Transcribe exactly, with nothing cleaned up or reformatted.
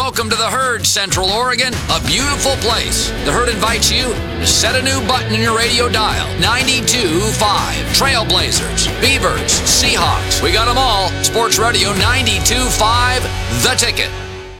Welcome to the Herd, Central Oregon, a beautiful place. The Herd invites you to set a new button in your radio dial. ninety-two point five. Trailblazers, Beavers, Seahawks. We got them all. Sports Radio ninety-two point five, The Ticket.